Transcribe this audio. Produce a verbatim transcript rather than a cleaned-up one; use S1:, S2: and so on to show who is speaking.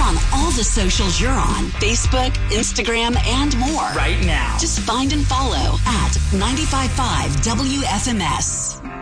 S1: on all the socials you're on, Facebook, Instagram, and more.
S2: Right now.
S1: Just find and follow at ninety-five point five W F M S.